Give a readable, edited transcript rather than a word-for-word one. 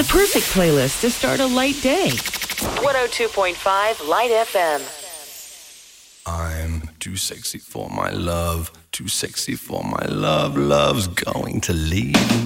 perfect playlist to start a light day. 102.5 Light FM. I'm too sexy for my love, too sexy for my love. Love's going to leave